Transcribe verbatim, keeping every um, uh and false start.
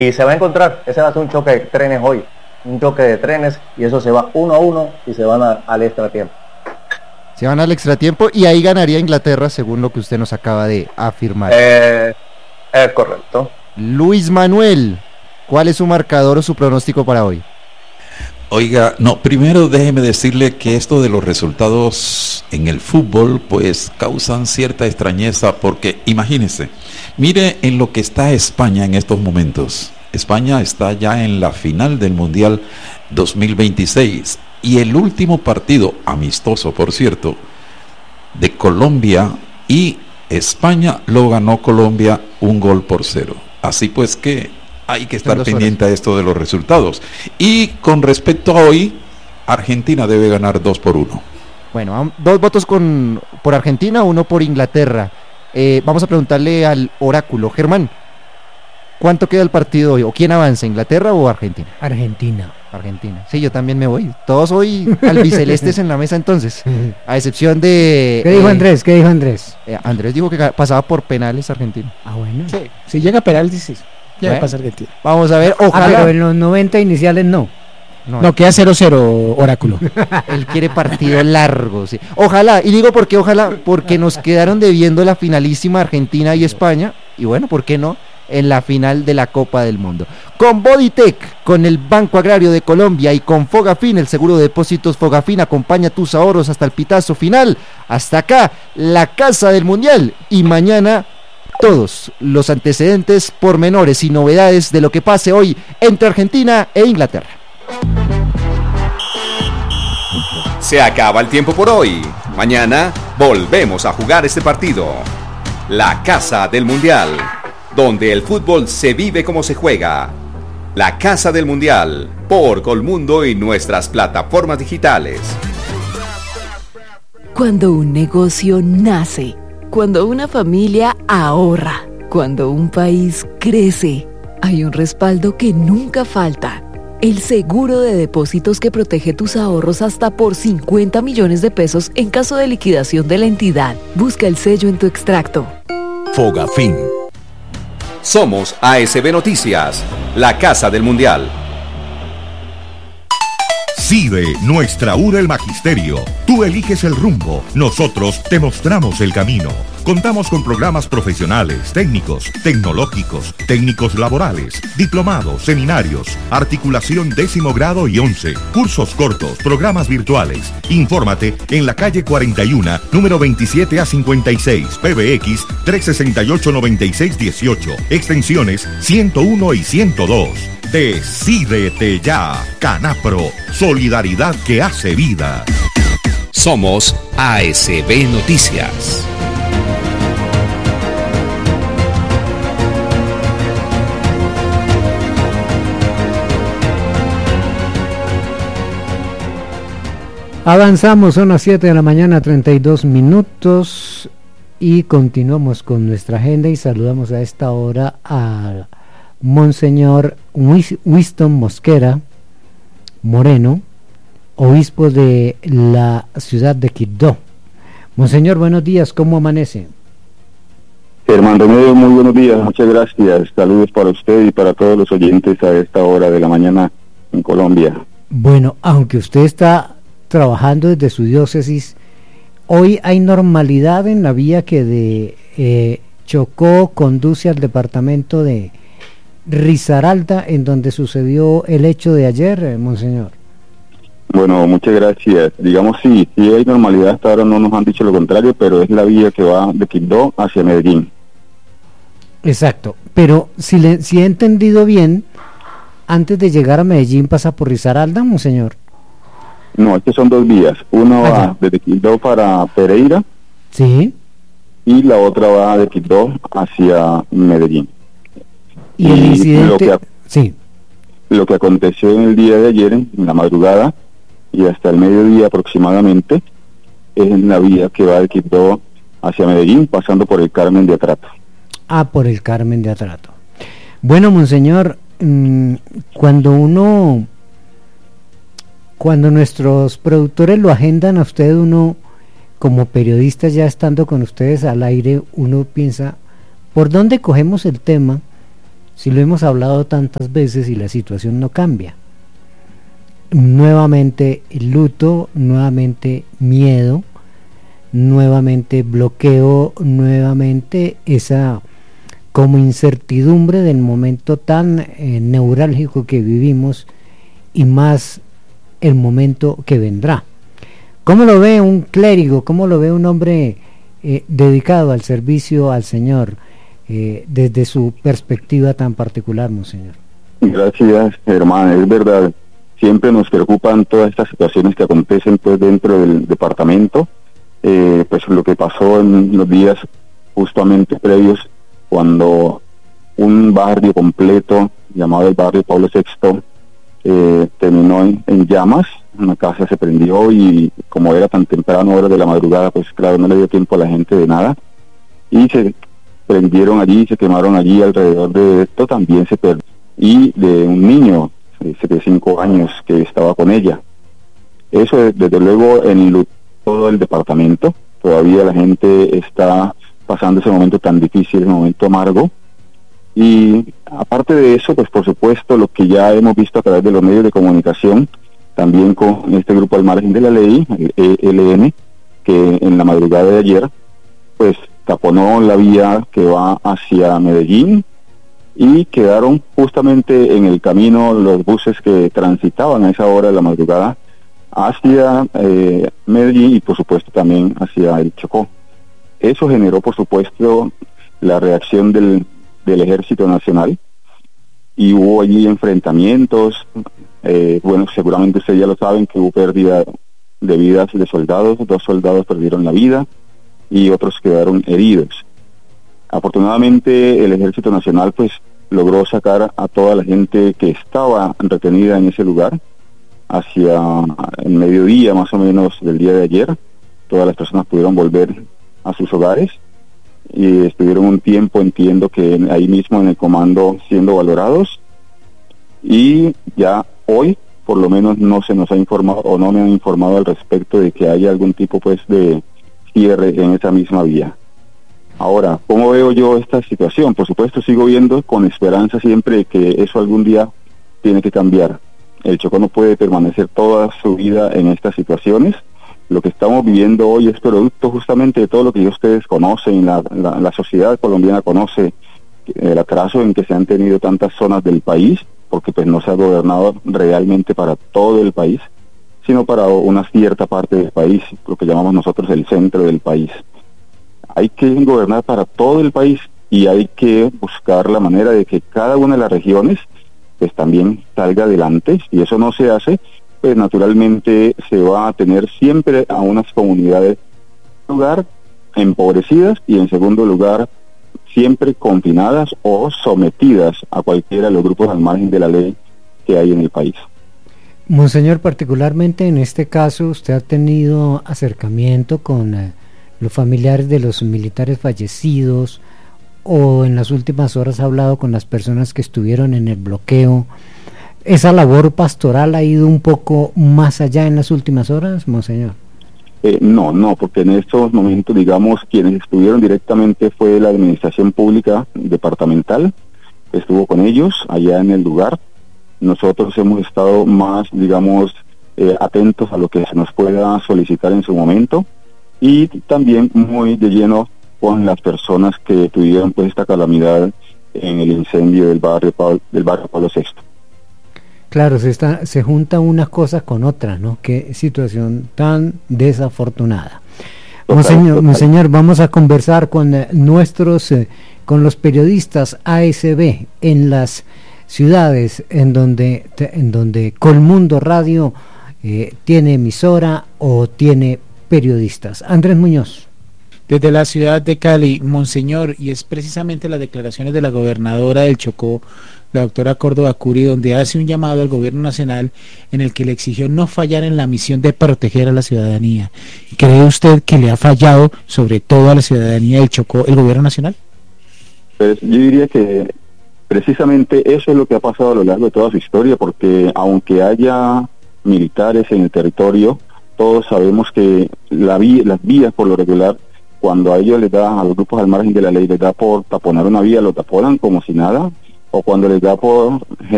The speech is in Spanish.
y se va a encontrar, ese va a ser un choque de trenes hoy, un choque de trenes, y eso se va uno a uno y se van a, al extratiempo. Se van al extratiempo y ahí ganaría Inglaterra, según lo que usted nos acaba de afirmar. Eh, es correcto. Luis Manuel, ¿cuál es su marcador o su pronóstico para hoy? Oiga, no, primero déjeme decirle que esto de los resultados en el fútbol pues causan cierta extrañeza porque imagínese, mire en lo que está España en estos momentos. España está ya en la final del Mundial dos mil veintiséis y el último partido, amistoso por cierto, de Colombia y España lo ganó Colombia un gol por cero. Así pues que hay que estar pendiente a esto de los resultados. Y con respecto a hoy, Argentina debe ganar dos por uno. Bueno, dos votos con por Argentina, uno por Inglaterra. Eh, vamos a preguntarle al oráculo. Germán, ¿cuánto queda el partido hoy? ¿O quién avanza, Inglaterra o Argentina? Argentina. Argentina. Sí, yo también me voy. Todos hoy albicelestes en la mesa entonces. A excepción de... ¿Qué dijo eh, Andrés? ¿Qué dijo Andrés? Eh, Andrés dijo que pasaba por penales Argentina. Ah, bueno. Sí, si llega a penales, sí. Ya Bueno, pasa Argentina. Vamos a ver, ojalá. Ah, pero en los noventa iniciales no. No, No, queda cero cero, oráculo. él quiere partido largo, sí. Ojalá, y digo por qué ojalá, porque nos quedaron debiendo la finalísima Argentina y España, y bueno, ¿por qué no? En la final de la Copa del Mundo. Con Bodytech, con el Banco Agrario de Colombia y con Fogafín, el seguro de depósitos Fogafín acompaña tus ahorros hasta el pitazo final. Hasta acá, la Casa del Mundial, y mañana todos los antecedentes, pormenores y novedades de lo que pase hoy entre Argentina e Inglaterra. Se acaba el tiempo por hoy. Mañana volvemos a jugar este partido. La Casa del Mundial, donde el fútbol se vive como se juega. La Casa del Mundial, por Colmundo y nuestras plataformas digitales. Cuando un negocio nace, cuando una familia ahorra, cuando un país crece, hay un respaldo que nunca falta. El seguro de depósitos que protege tus ahorros hasta por cincuenta millones de pesos en caso de liquidación de la entidad. Busca el sello en tu extracto. Fogafín. Somos A S B Noticias, la Casa del Mundial. CIDE, nuestra U del Magisterio. Tú eliges el rumbo, nosotros te mostramos el camino. Contamos con programas profesionales, técnicos, tecnológicos, técnicos laborales, diplomados, seminarios, articulación décimo grado y once, cursos cortos, programas virtuales. Infórmate en la calle cuarenta y uno, número veintisiete a cincuenta y seis, P B X trescientos sesenta y ocho, noventa y seis dieciocho, extensiones ciento uno y ciento dos. Decídete ya, Canapro, solidaridad que hace vida. Somos A S B Noticias. Avanzamos, son las siete de la mañana, treinta y dos minutos, y continuamos con nuestra agenda y saludamos a esta hora a Monseñor Winston Mosquera Moreno, obispo de la ciudad de Quibdó. Monseñor, buenos días, ¿cómo amanece? Hermano Medio, muy buenos días, muchas gracias, saludos para usted y para todos los oyentes a esta hora de la mañana en Colombia. Bueno, aunque usted está trabajando desde su diócesis, hoy hay normalidad en la vía que de eh, Chocó conduce al departamento de Risaralda, en donde sucedió el hecho de ayer, eh, Monseñor. Bueno, muchas gracias. Digamos, sí, sí hay normalidad, hasta ahora no nos han dicho lo contrario, pero es la vía que va de Quibdó hacia Medellín. Exacto, pero si, le, si he entendido bien, antes de llegar a Medellín pasa por Risaralda, Monseñor. No, es que son dos vías, una ah, va desde Quibdó para Pereira, sí, y la otra va de Quibdó hacia Medellín. Y, y el incidente, lo que, sí. Lo que aconteció en el día de ayer, en la madrugada, y hasta el mediodía aproximadamente, es en la vía que va de Quibdó hacia Medellín, pasando por el Carmen de Atrato. Ah, por el Carmen de Atrato. Bueno, Monseñor, mmm, cuando uno... Cuando nuestros productores lo agendan a usted, uno, como periodista ya estando con ustedes al aire, uno piensa, ¿por dónde cogemos el tema? si lo hemos hablado tantas veces y la situación no cambia? Nuevamente el luto, nuevamente miedo, nuevamente bloqueo, nuevamente esa como incertidumbre del momento tan eh, neurálgico que vivimos, y más el momento que vendrá. ¿Cómo lo ve un clérigo? ¿Cómo lo ve un hombre eh, dedicado al servicio al Señor eh, desde su perspectiva tan particular, monseñor? Gracias, hermana, es verdad. Siempre nos preocupan todas estas situaciones que acontecen pues dentro del departamento. Eh, pues lo que pasó en los días justamente previos, cuando un barrio completo llamado el barrio Pablo sexto eh, terminó en, en llamas, una casa se prendió y como era tan temprano, hora de la madrugada, pues claro, no le dio tiempo a la gente de nada, y se prendieron allí, se quemaron allí. Alrededor de esto también se perdió, y de un niño de cinco años que estaba con ella. Eso desde luego en todo el departamento. Todavía la gente está pasando ese momento tan difícil, ese momento amargo. Y aparte de eso, pues por supuesto lo que ya hemos visto a través de los medios de comunicación, también con este grupo al margen de la ley, el E L N, que en la madrugada de ayer pues taponó la vía que va hacia Medellín, y quedaron justamente en el camino los buses que transitaban a esa hora de la madrugada hacia eh, Medellín, y por supuesto también hacia el Chocó. Eso generó por supuesto la reacción del, del Ejército Nacional, y hubo allí enfrentamientos. Eh, bueno, seguramente ustedes ya lo saben, que hubo pérdida de vidas de soldados. Dos soldados perdieron la vida y otros quedaron heridos. Afortunadamente el Ejército Nacional pues logró sacar a toda la gente que estaba retenida en ese lugar hacia el mediodía más o menos del día de ayer. Todas las personas pudieron volver a sus hogares y estuvieron un tiempo, entiendo que ahí mismo en el comando, siendo valorados, y ya hoy por lo menos no se nos ha informado, o no me han informado al respecto de que haya algún tipo pues de cierre en esa misma vía. Ahora, ¿cómo veo yo esta situación? Por supuesto sigo viendo con esperanza siempre que eso algún día tiene que cambiar. El Chocó no puede permanecer toda su vida en estas situaciones. Lo que estamos viviendo hoy es producto justamente de todo lo que ustedes conocen, la, la, la sociedad colombiana conoce, el atraso en que se han tenido tantas zonas del país, porque pues no se ha gobernado realmente para todo el país, sino para una cierta parte del país, lo que llamamos nosotros el centro del país. Hay que gobernar para todo el país y hay que buscar la manera de que cada una de las regiones pues también salga adelante. Si eso no se hace, pues naturalmente se va a tener siempre a unas comunidades, en lugar, empobrecidas, y en segundo lugar, siempre confinadas o sometidas a cualquiera de los grupos al margen de la ley que hay en el país. Monseñor, particularmente en este caso, ¿usted ha tenido acercamiento con eh, los familiares de los militares fallecidos, o en las últimas horas ha hablado con las personas que estuvieron en el bloqueo? ¿Esa labor pastoral ha ido un poco más allá en las últimas horas, monseñor? Eh, no, no, porque en estos momentos, digamos, quienes estuvieron directamente fue la administración pública departamental, estuvo con ellos allá en el lugar. Nosotros hemos estado más, digamos, eh, atentos a lo que se nos pueda solicitar en su momento, y también muy de lleno con las personas que tuvieron pues esta calamidad en el incendio del barrio Pablo, del barrio Pablo sexto. Claro, se está, se junta una cosa con otra, ¿no? Qué situación tan desafortunada. Total, monseñor, total. monseñor, vamos a conversar con eh, nuestros, eh, con los periodistas A S B en las ciudades en donde, en donde Colmundo Radio eh, tiene emisora o tiene periodistas. Andrés Muñoz. Desde la ciudad de Cali, monseñor, y es precisamente las declaraciones de la gobernadora del Chocó, la doctora Córdoba Curi, donde hace un llamado al gobierno nacional en el que le exigió no fallar en la misión de proteger a la ciudadanía. ¿Cree usted que le ha fallado sobre todo a la ciudadanía del Chocó el gobierno nacional? Pues yo diría que precisamente eso es lo que ha pasado a lo largo de toda su historia, porque aunque haya militares en el territorio, todos sabemos que la vía, las vías por lo regular, cuando a ellos les da, a los grupos al margen de la ley, les da por taponar una vía, lo taponan como si nada, o cuando les da por